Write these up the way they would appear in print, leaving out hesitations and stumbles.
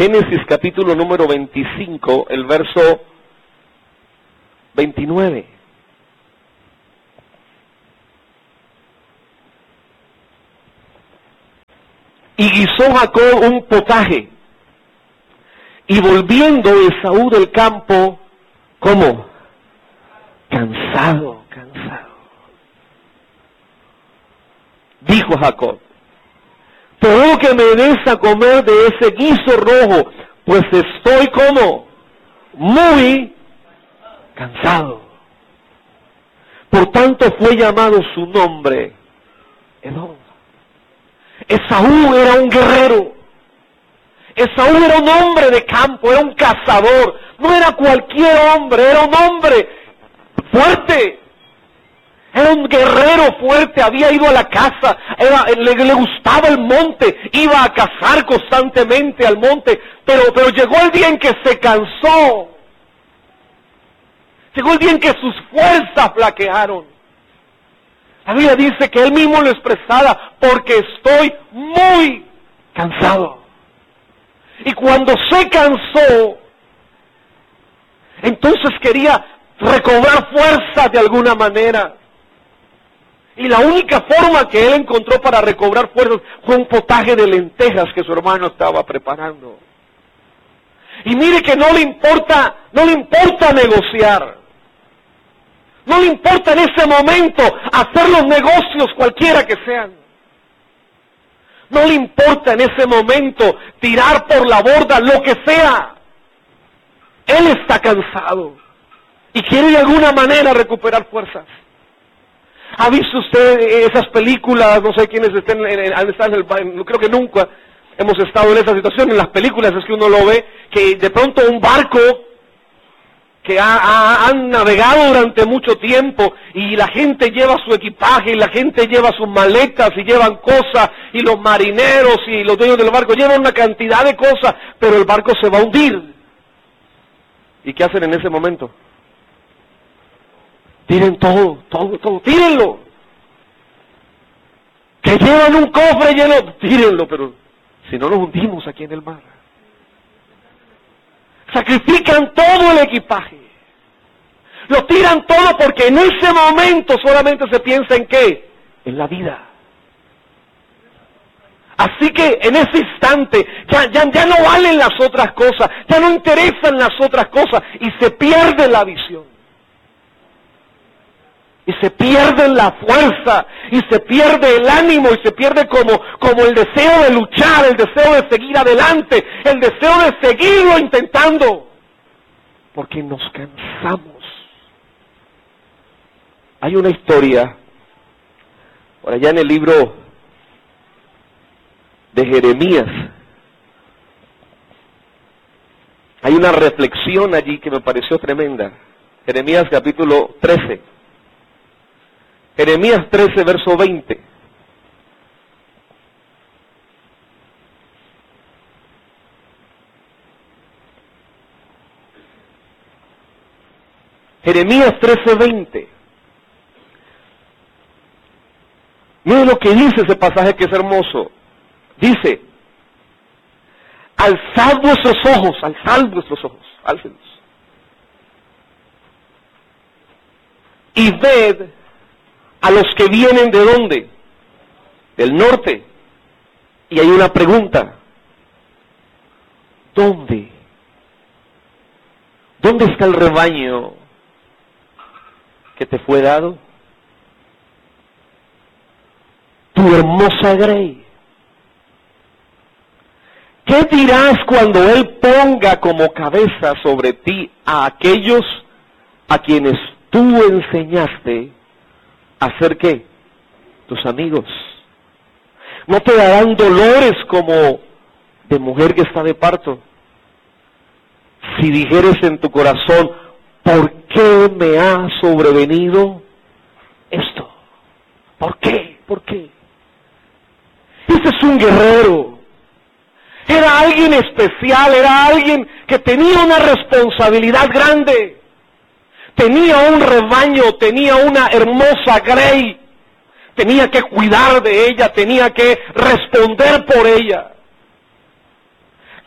Génesis capítulo número 25, el verso 29. Y guisó Jacob un potaje, y volviendo Esaú del campo, ¿cómo? Cansado. Dijo Jacob: tengo que me des a comer de ese guiso rojo, pues estoy como muy cansado. Por tanto fue llamado su nombre Edom. Esaú era un guerrero. Esaú era un hombre de campo, era un cazador. No era cualquier hombre, era un hombre fuerte. Era un guerrero fuerte, había ido a la caza, le gustaba el monte, iba a cazar constantemente al monte, pero llegó el día en que se cansó. Llegó el día en que sus fuerzas flaquearon. La Biblia dice que él mismo lo expresaba: porque estoy muy cansado. Y cuando se cansó, entonces quería recobrar fuerza de alguna manera. Y la única forma que él encontró para recobrar fuerzas fue un potaje de lentejas que su hermano estaba preparando. Y mire que no le importa negociar. No le importa en ese momento hacer los negocios cualquiera que sean. No le importa en ese momento tirar por la borda lo que sea. Él está cansado y quiere de alguna manera recuperar fuerzas. ¿Ha visto usted esas películas? No sé quiénes están creo que nunca hemos estado en esa situación. En las películas es que uno lo ve, que de pronto un barco que han navegado durante mucho tiempo y la gente lleva su equipaje y la gente lleva sus maletas y llevan cosas, y los marineros y los dueños del barco llevan una cantidad de cosas, pero el barco se va a hundir. ¿Y qué hacen en ese momento? Tiren todo, tírenlo. Que llevan un cofre lleno, tírenlo, pero si no nos hundimos aquí en el mar. Sacrifican todo el equipaje. Lo tiran todo porque en ese momento solamente se piensa en ¿qué? En la vida. Así que en ese instante ya no valen las otras cosas, ya no interesan las otras cosas y se pierde la visión. Y se pierde la fuerza, y se pierde el ánimo, y se pierde como el deseo de luchar, el deseo de seguir adelante, el deseo de seguirlo intentando, porque nos cansamos. Hay una historia, por allá en el libro de Jeremías, hay una reflexión allí que me pareció tremenda. Jeremías capítulo 13. Jeremías 13, verso 20. Jeremías 13, 20. Miren lo que dice ese pasaje que es hermoso. Dice: alzad vuestros ojos, álcenlos. Y ved a los que vienen ¿de dónde? Del norte. Y hay una pregunta: ¿dónde? ¿Dónde está el rebaño que te fue dado? Tu hermosa grey. ¿Qué dirás cuando Él ponga como cabeza sobre ti a aquellos a quienes tú enseñaste a ser qué? Tus amigos. ¿No te darán dolores como de mujer que está de parto? Si dijeres en tu corazón: ¿por qué me ha sobrevenido esto? ¿Por qué? ¿Por qué? Ese es un guerrero. Era alguien especial, era alguien que tenía una responsabilidad grande. Tenía un rebaño, tenía una hermosa grey, tenía que cuidar de ella, tenía que responder por ella.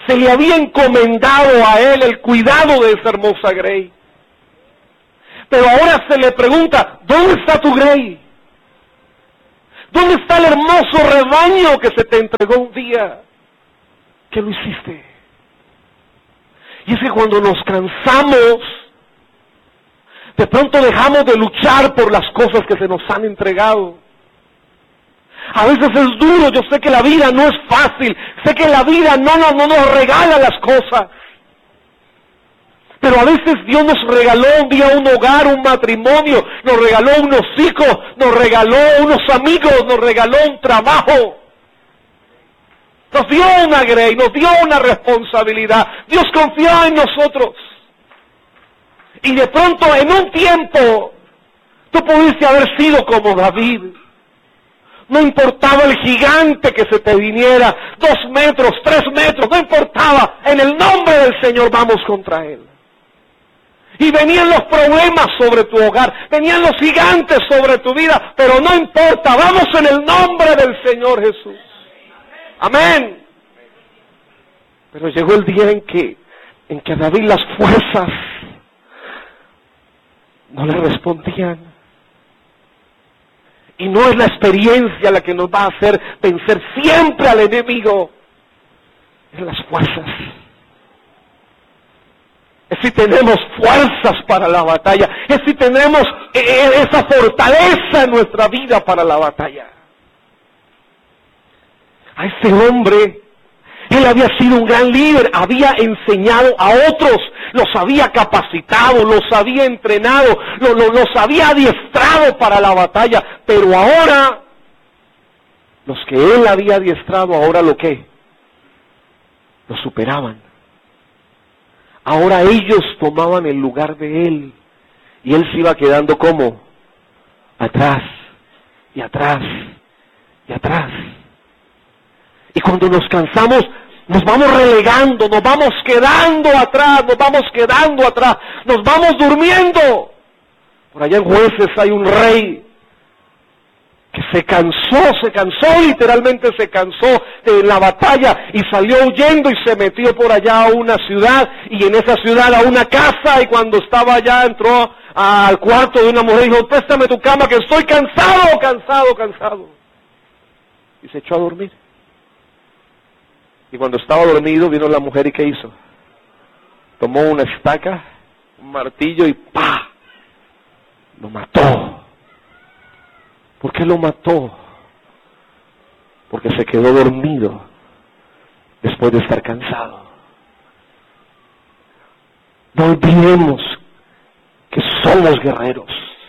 Se le había encomendado a él el cuidado de esa hermosa grey. Pero ahora se le pregunta, ¿dónde está tu grey? ¿Dónde está el hermoso rebaño que se te entregó un día? ¿Qué lo hiciste? Y es que cuando nos cansamos, de pronto dejamos de luchar por las cosas que se nos han entregado. A veces es duro, yo sé que la vida no es fácil, sé que la vida no nos regala las cosas. Pero a veces Dios nos regaló un día un hogar, un matrimonio, nos regaló unos hijos, nos regaló unos amigos, nos regaló un trabajo. Nos dio una grey, nos dio una responsabilidad. Dios confiaba en nosotros. Y de pronto, en un tiempo, tú pudiste haber sido como David. No importaba el gigante que se te viniera, 2 metros, 3 metros, no importaba. En el nombre del Señor vamos contra él. Y venían los problemas sobre tu hogar, venían los gigantes sobre tu vida, pero no importa, vamos en el nombre del Señor Jesús. Amén. Pero llegó el día en que a David las fuerzas no le respondían. Y no es la experiencia la que nos va a hacer vencer siempre al enemigo, es las fuerzas. Es si tenemos fuerzas para la batalla, es si tenemos esa fortaleza en nuestra vida para la batalla. A ese hombre, él había sido un gran líder, había enseñado a otros, los había capacitado, los había entrenado, los había adiestrado para la batalla, pero ahora, los que él había adiestrado, ahora ¿lo qué? Lo superaban. Ahora ellos tomaban el lugar de él, y él se iba quedando como atrás, y atrás, y atrás. Y cuando nos cansamos, nos vamos relegando, nos vamos quedando atrás, nos vamos durmiendo. Por allá en Jueces hay un rey que se cansó, literalmente se cansó de la batalla y salió huyendo y se metió por allá a una ciudad, y en esa ciudad a una casa, y cuando estaba allá entró al cuarto de una mujer y dijo, préstame tu cama que estoy cansado. Y se echó a dormir. Y cuando estaba dormido vino la mujer y ¿qué hizo? Tomó una estaca, un martillo y ¡pah! Lo mató. ¿Por qué lo mató? Porque se quedó dormido después de estar cansado. No olvidemos que somos guerreros,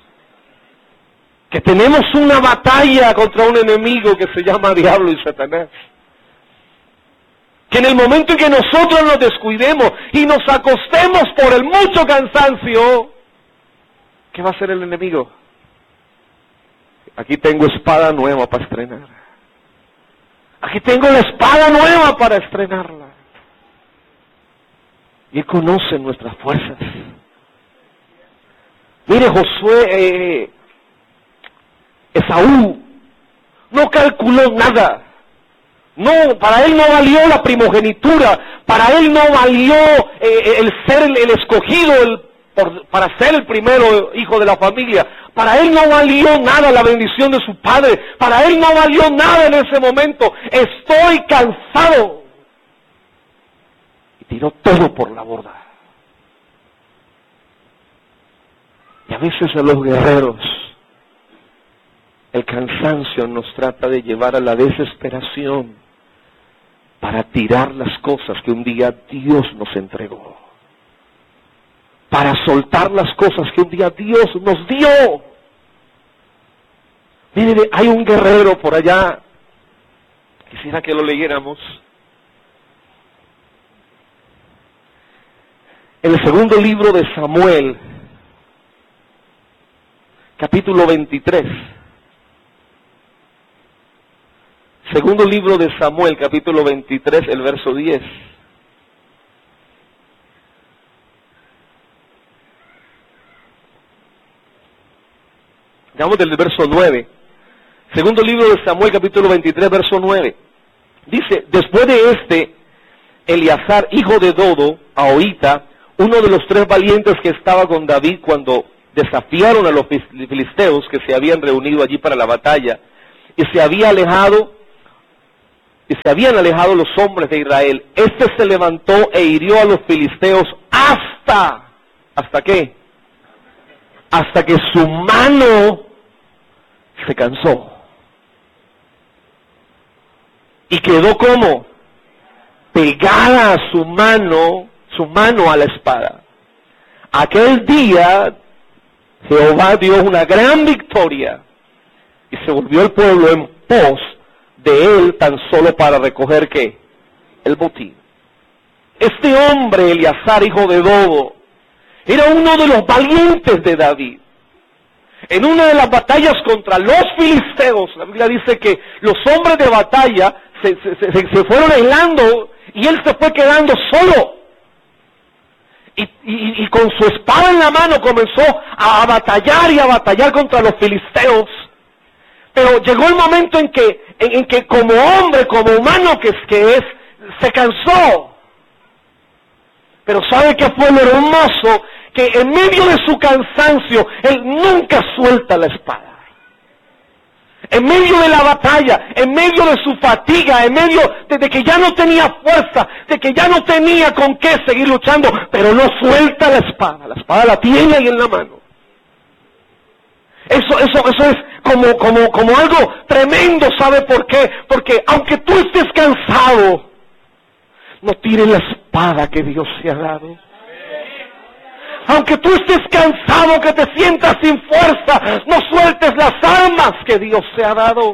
que tenemos una batalla contra un enemigo que se llama Diablo y Satanás. Que en el momento en que nosotros nos descuidemos y nos acostemos por el mucho cansancio, ¿qué va a hacer el enemigo? Aquí tengo espada nueva para estrenar. Aquí tengo la espada nueva para estrenarla. Y él conoce nuestras fuerzas. Mire, Josué, Esaú no calculó nada. No, para él no valió la primogenitura, para él no valió el ser el escogido para ser el primero hijo de la familia. Para él no valió nada la bendición de su padre, para él no valió nada en ese momento. Estoy cansado. Y tiró todo por la borda. Y a veces a los guerreros el cansancio nos trata de llevar a la desesperación para tirar las cosas que un día Dios nos entregó, para soltar las cosas que un día Dios nos dio. Mire, hay un guerrero por allá, quisiera que lo leyéramos, en el segundo libro de Samuel, capítulo 23. Segundo libro de Samuel, capítulo 23, el verso 10. Digamos del verso 9. Segundo libro de Samuel, capítulo 23, verso 9. Dice, después de Eleazar, hijo de Dodo, Ahohita, uno de los 3 valientes que estaba con David cuando desafiaron a los filisteos que se habían reunido allí para la batalla, y se habían alejado los hombres de Israel. Este se levantó e hirió a los filisteos ¿hasta qué? Hasta que su mano se cansó. Y quedó como pegada a su mano a la espada. Aquel día Jehová dio una gran victoria y se volvió el pueblo en pos de él tan solo para recoger ¿qué? El botín. Este hombre, Eleazar, hijo de Dodo, era uno de los valientes de David. En una de las batallas contra los filisteos, la Biblia dice que los hombres de batalla se fueron aislando y él se fue quedando solo. Y con su espada en la mano comenzó a batallar contra los filisteos. Pero llegó el momento en que como hombre, como humano que es, se cansó. Pero ¿sabe qué fue lo hermoso? Que en medio de su cansancio, él nunca suelta la espada. En medio de la batalla, en medio de su fatiga, en medio de que ya no tenía fuerza, de que ya no tenía con qué seguir luchando, pero no suelta la espada la tiene ahí en la mano. Eso es como algo tremendo, ¿sabe por qué? Porque aunque tú estés cansado, no tires la espada que Dios te ha dado. Aunque tú estés cansado, que te sientas sin fuerza, no sueltes las armas que Dios te ha dado.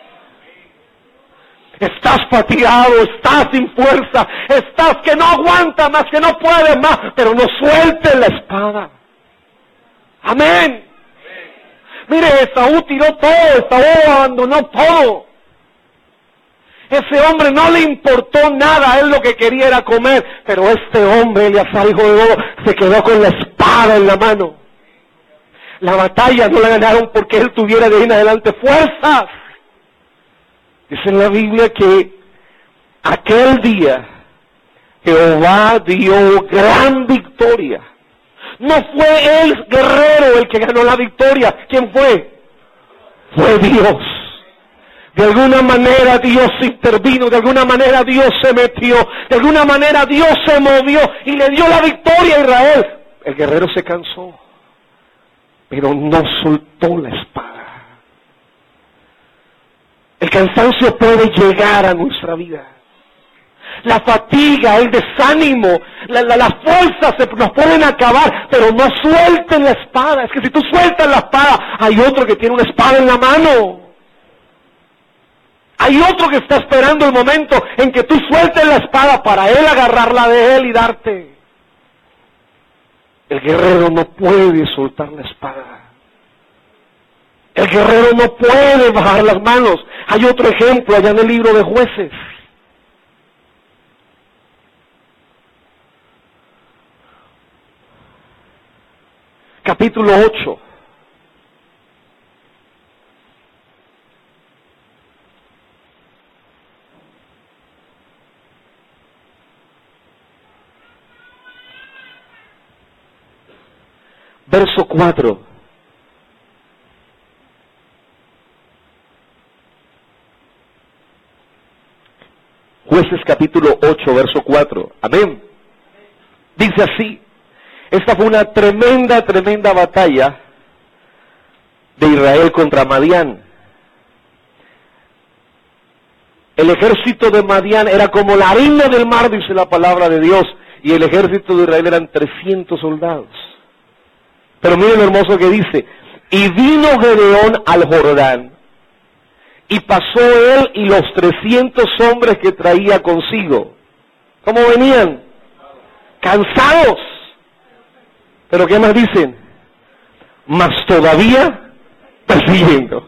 Estás fatigado, estás sin fuerza, estás que no aguantas más, que no puedes más, pero no sueltes la espada. Amén. Mire, Esaú tiró todo, Esaú abandonó todo. Ese hombre no le importó nada, a él lo que quería era comer, pero este hombre, Eleazar, hijo de Dodo, se quedó con la espada en la mano. La batalla no la ganaron porque él tuviera de ahí en adelante fuerzas. Dice en la Biblia que aquel día Jehová dio gran victoria. No fue el guerrero el que ganó la victoria. ¿Quién fue? Fue Dios. De alguna manera Dios intervino, de alguna manera Dios se metió, de alguna manera Dios se movió y le dio la victoria a Israel. El guerrero se cansó, pero no soltó la espada. El cansancio puede llegar a nuestra vida. La fatiga, el desánimo, las fuerzas nos pueden acabar, pero no suelten la espada. Es que si tú sueltas la espada, hay otro que tiene una espada en la mano. Hay otro que está esperando el momento en que tú sueltes la espada para él agarrarla de él y darte. El guerrero no puede soltar la espada. El guerrero no puede bajar las manos. Hay otro ejemplo allá en el libro de Jueces. Capítulo 8. Verso 4. Jueces capítulo 8, verso 4. Amén. Dice así. Esta fue una tremenda batalla de Israel contra Madián. El ejército de Madián era como la arena del mar, dice la palabra de Dios, y el ejército de Israel eran 300 soldados. Pero miren lo hermoso que dice, y vino Gedeón al Jordán, y pasó él y los 300 hombres que traía consigo. ¿Cómo venían? Cansados. Pero ¿qué más dicen? Mas todavía persiguiendo.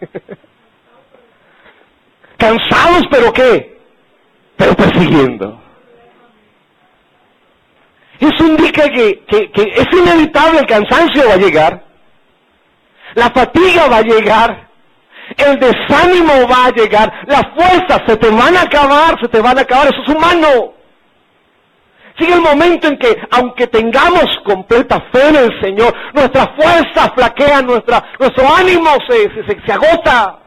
Cansados, pero ¿qué? Pero persiguiendo. Eso indica que es inevitable, el cansancio va a llegar, la fatiga va a llegar, el desánimo va a llegar, las fuerzas se te van a acabar, eso es humano. Sigue el momento en que, aunque tengamos completa fe en el Señor, nuestra fuerza flaquea, nuestro ánimo se agota.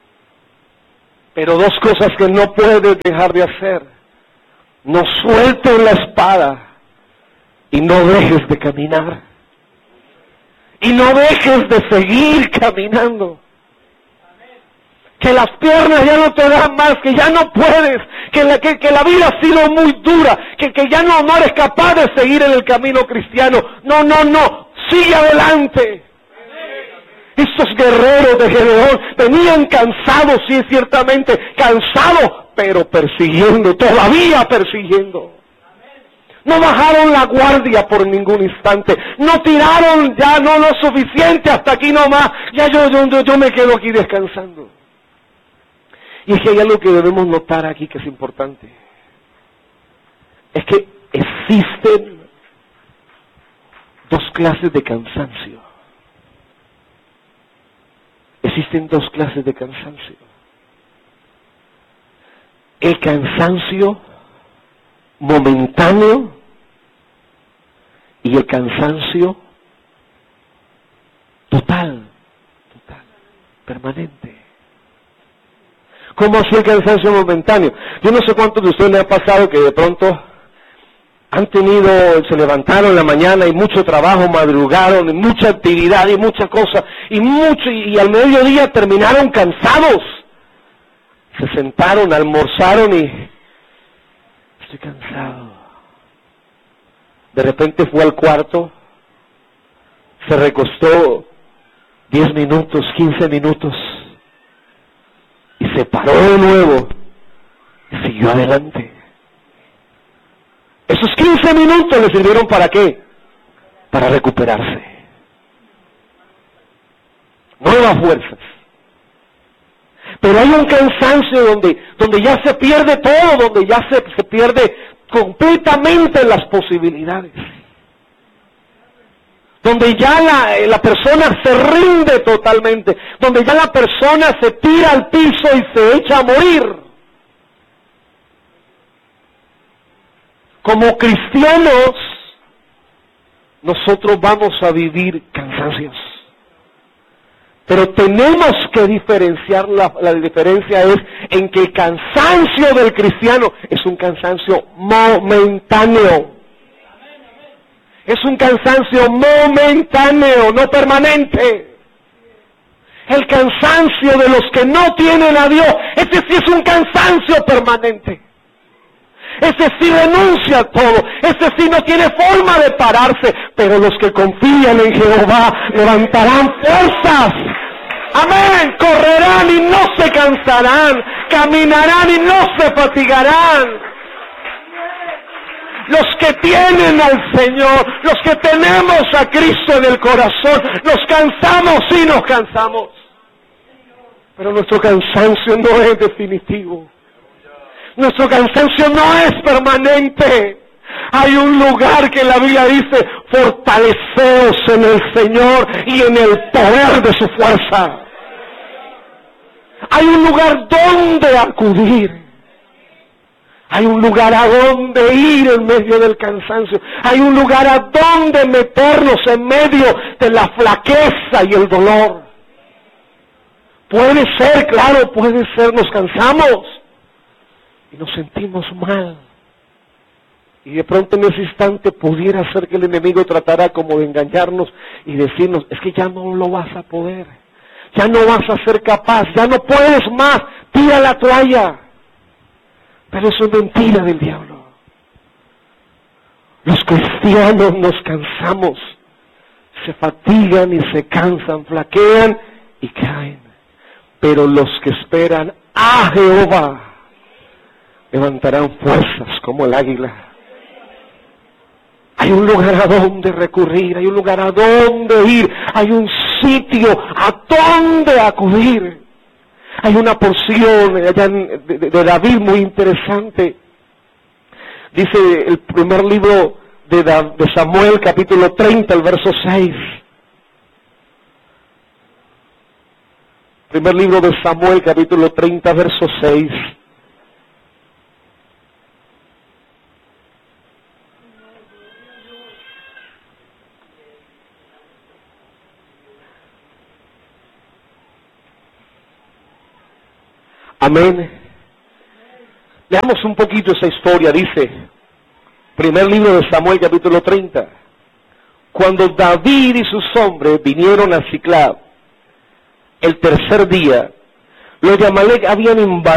Pero dos cosas que no puedes dejar de hacer: no sueltes la espada y no dejes de caminar. Y no dejes de seguir caminando. Que las piernas ya no te dan más, que ya no puedes, que la vida ha sido muy dura, que ya no eres capaz de seguir en el camino cristiano. No, sigue adelante. Estos guerreros de Gedeón venían cansados, sí, ciertamente, cansados, pero persiguiendo, todavía persiguiendo. No bajaron la guardia por ningún instante, no tiraron ya, no es suficiente, hasta aquí nomás, ya yo me quedo aquí descansando. Y es que hay algo que debemos notar aquí que es importante. Es que existen dos clases de cansancio. Existen dos clases de cansancio. El cansancio momentáneo y el cansancio total, permanente. ¿Cómo así el cansancio momentáneo? Yo no sé cuántos de ustedes les ha pasado que de pronto se levantaron en la mañana y mucho trabajo, madrugaron, y mucha actividad y mucha cosa, y al mediodía terminaron cansados. Se sentaron, almorzaron y estoy cansado. De repente fue al cuarto, se recostó 10 minutos, 15 minutos, y se paró de nuevo y siguió adelante. Esos 15 minutos le sirvieron ¿para qué? Para recuperarse. Nuevas fuerzas. Pero hay un cansancio donde ya se pierde todo, donde ya se pierde completamente las posibilidades. Donde ya la persona se rinde totalmente, donde ya la persona se tira al piso y se echa a morir. Como cristianos, nosotros vamos a vivir cansancios. Pero tenemos que diferenciar, la diferencia es en que el cansancio del cristiano es un cansancio momentáneo. Es un cansancio momentáneo, no permanente. El cansancio de los que no tienen a Dios, ese sí es un cansancio permanente. Ese sí renuncia a todo, ese sí no tiene forma de pararse, pero los que confían en Jehová levantarán fuerzas. Amén, correrán y no se cansarán, caminarán y no se fatigarán. Los que tienen al Señor, los que tenemos a Cristo en el corazón, nos cansamos, sí nos cansamos. Pero nuestro cansancio no es definitivo. Nuestro cansancio no es permanente. Hay un lugar que la Biblia dice, fortaleceos en el Señor y en el poder de su fuerza. Hay un lugar donde acudir. Hay un lugar a donde ir en medio del cansancio. Hay un lugar a donde meternos en medio de la flaqueza y el dolor. Puede ser, claro, puede ser, nos cansamos y nos sentimos mal. Y de pronto en ese instante pudiera ser que el enemigo tratara como de engañarnos y decirnos, es que ya no lo vas a poder, ya no vas a ser capaz, ya no puedes más, tira la toalla. Pero eso es mentira del diablo. Los cristianos nos cansamos, se fatigan y se cansan, flaquean y caen. Pero los que esperan a Jehová levantarán fuerzas como el águila. Hay un lugar a donde recurrir, hay un lugar a donde ir, hay un sitio a donde acudir. Hay una porción allá de David muy interesante. Dice el primer libro de Samuel, capítulo 30, el verso 6. Primer libro de Samuel, capítulo 30, verso 6. Amén. Leamos un poquito esa historia, dice, primer libro de Samuel, capítulo 30. Cuando David y sus hombres vinieron a Siclag, el tercer día, los de Amalec habían invadido